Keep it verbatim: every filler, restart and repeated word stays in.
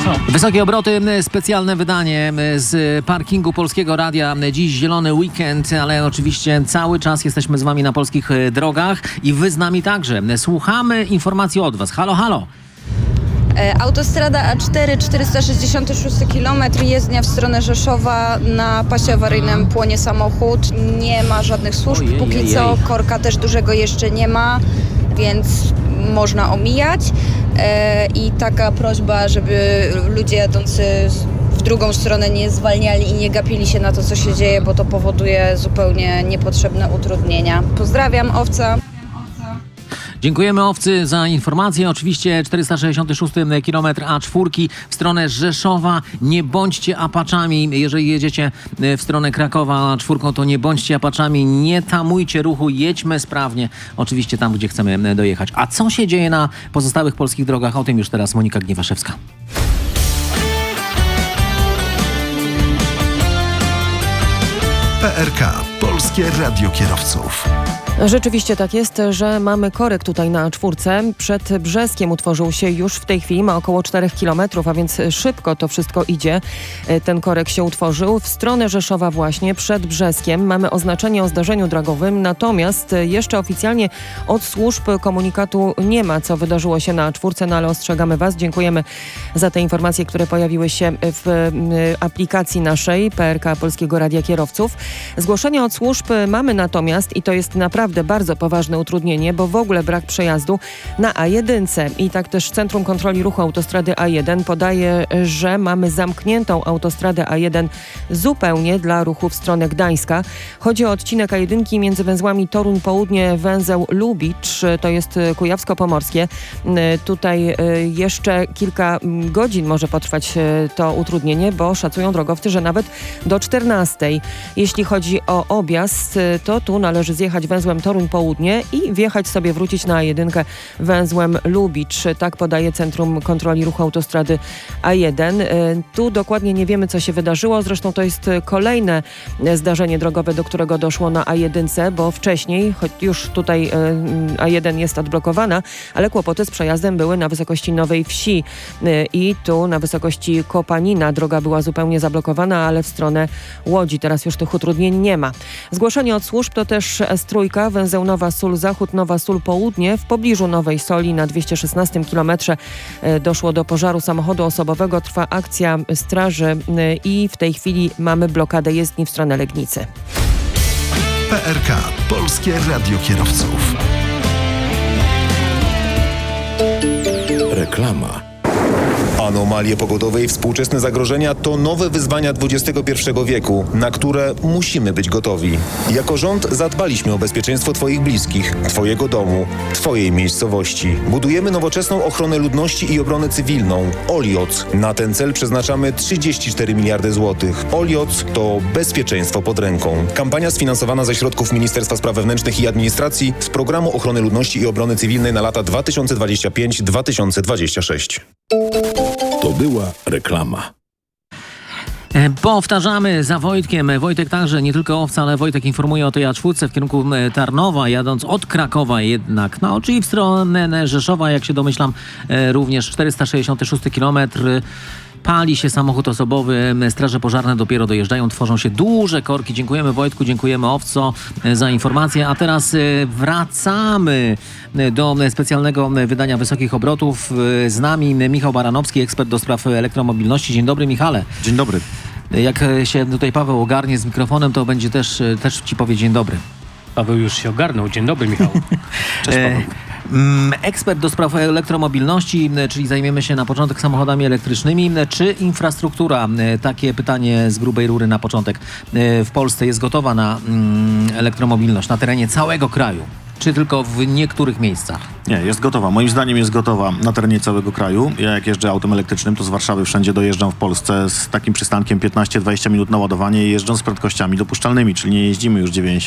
Wysokie obroty, specjalne wydanie z parkingu Polskiego Radia. Dziś zielony weekend, ale oczywiście cały czas jesteśmy z wami na polskich drogach i wy z nami także. Słuchamy informacji od was. Halo, halo. Autostrada A cztery, czterysta sześćdziesiąty szósty kilometr, jezdnia w stronę Rzeszowa. Na pasie awaryjnym płonie samochód. Nie ma żadnych służb Ojej, póki jej, co. jej. Korka też dużego jeszcze nie ma, więc można omijać. E, I taka prośba, żeby ludzie jadący w drugą stronę nie zwalniali i nie gapili się na to, co się dzieje, bo to powoduje zupełnie niepotrzebne utrudnienia. Pozdrawiam, Owca. Dziękujemy Owcy za informację. Oczywiście czterysta sześćdziesiąty szósty kilometr A cztery w stronę Rzeszowa. Nie bądźcie apaczami. Jeżeli jedziecie w stronę Krakowa czwórką, to nie bądźcie apaczami. Nie tamujcie ruchu. Jedźmy sprawnie. Oczywiście tam, gdzie chcemy dojechać. A co się dzieje na pozostałych polskich drogach? O tym już teraz Monika Gniewaszewska. P R K. Polskie Radio Kierowców. Rzeczywiście tak jest, że mamy korek tutaj na czwórce. Przed Brzeskiem utworzył się już w tej chwili, ma około czterech kilometrów, a więc szybko to wszystko idzie. Ten korek się utworzył. W stronę Rzeszowa właśnie, przed Brzeskiem, mamy oznaczenie o zdarzeniu drogowym, natomiast jeszcze oficjalnie od służb komunikatu nie ma, co wydarzyło się na czwórce, no ale ostrzegamy was. Dziękujemy za te informacje, które pojawiły się w aplikacji naszej P R K Polskiego Radia Kierowców. Zgłoszenia od służb mamy natomiast i to jest naprawdę bardzo poważne utrudnienie, bo w ogóle brak przejazdu na A jeden. I tak też Centrum Kontroli Ruchu Autostrady A jeden podaje, że mamy zamkniętą autostradę A jeden zupełnie dla ruchu w stronę Gdańska. Chodzi o odcinek A jeden między węzłami Toruń Południe, węzeł Lubicz, to jest Kujawsko-Pomorskie. Tutaj jeszcze kilka godzin może potrwać to utrudnienie, bo szacują drogowcy, że nawet do czternastej. Jeśli chodzi o objazd, to tu należy zjechać węzłem Toruń Południe i wjechać sobie, wrócić na A jeden węzłem Lubicz. Tak podaje Centrum Kontroli Ruchu Autostrady A jeden. Tu dokładnie nie wiemy, co się wydarzyło. Zresztą to jest kolejne zdarzenie drogowe, do którego doszło na A jeden, bo wcześniej, choć już tutaj A jeden jest odblokowana, ale kłopoty z przejazdem były na wysokości Nowej Wsi i tu na wysokości Kopanina droga była zupełnie zablokowana, ale w stronę Łodzi teraz już tych utrudnień nie ma. Zgłoszenie od służb to też S trzy, węzeł Nowa Sól Zachód, Nowa Sól Południe. W pobliżu Nowej Soli na dwieście szesnastym kilometrze doszło do pożaru samochodu osobowego. Trwa akcja straży i w tej chwili mamy blokadę jezdni w stronę Legnicy. P R K. Polskie Radio Kierowców. Reklama. Anomalie pogodowe i współczesne zagrożenia to nowe wyzwania dwudziestego pierwszego wieku, na które musimy być gotowi. Jako rząd zadbaliśmy o bezpieczeństwo Twoich bliskich, Twojego domu, Twojej miejscowości. Budujemy nowoczesną ochronę ludności i obronę cywilną. Olioc. Na ten cel przeznaczamy trzydzieści cztery miliardy złotych. Olioc to bezpieczeństwo pod ręką. Kampania sfinansowana ze środków Ministerstwa Spraw Wewnętrznych i Administracji z Programu Ochrony Ludności i Obrony Cywilnej na lata dwa tysiące dwudziesty piąty do dwa tysiące dwudziestego szóstego. To była reklama. Powtarzamy za Wojtkiem. Wojtek także, nie tylko Owca, ale Wojtek informuje o tej A cztery w kierunku Tarnowa, jadąc od Krakowa jednak, no czyli w stronę Rzeszowa, jak się domyślam, również czterysta sześćdziesiąty szósty kilometr. Pali się samochód osobowy, straże pożarne dopiero dojeżdżają, tworzą się duże korki. Dziękujemy Wojtku, dziękujemy Owco za informację. A teraz wracamy do specjalnego wydania wysokich obrotów. Z nami Michał Baranowski, ekspert do spraw elektromobilności. Dzień dobry, Michale. Dzień dobry. Jak się tutaj Paweł ogarnie z mikrofonem, to będzie też, też ci powie dzień dobry. Paweł już się ogarnął. Dzień dobry, Michał. Cześć, Paweł. Ekspert do spraw elektromobilności, czyli zajmiemy się na początek samochodami elektrycznymi. Czy infrastruktura, takie pytanie z grubej rury na początek, w Polsce jest gotowa na elektromobilność na terenie całego kraju? Czy tylko w niektórych miejscach? Nie, jest gotowa. Moim zdaniem jest gotowa na terenie całego kraju. Ja jak jeżdżę autem elektrycznym, to z Warszawy wszędzie dojeżdżam w Polsce z takim przystankiem piętnaście dwadzieścia minut na ładowanie i jeżdżą z prędkościami dopuszczalnymi, czyli nie jeździmy już